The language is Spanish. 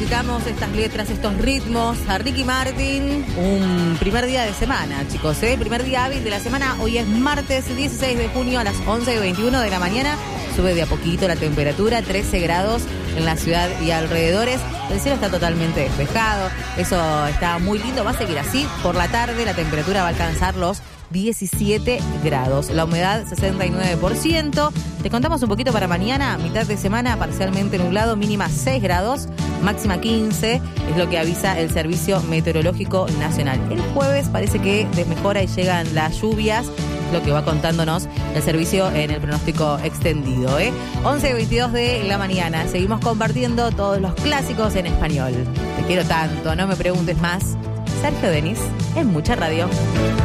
dedicamos estas letras, estos ritmos a Ricky Martin. Un primer día de semana, chicos, ¿eh? Primer día hábil de la semana. Hoy es martes 16 de junio a las 11:21 de la mañana. Sube de a poquito la temperatura, 13 grados en la ciudad y alrededores. El cielo está totalmente despejado. Eso está muy lindo. Va a seguir así. Por la tarde la temperatura va a alcanzar los 17 grados. La humedad 69%. Te contamos un poquito para mañana. Mitad de semana parcialmente nublado, mínima 6 grados, máxima 15. Es lo que avisa el Servicio Meteorológico Nacional. El jueves parece que desmejora y llegan las lluvias, lo que va contándonos el servicio en el pronóstico extendido, 11:22 de la mañana. Seguimos compartiendo todos los clásicos en español. Te quiero tanto, no me preguntes más. Sergio Denis en Mucha Radio.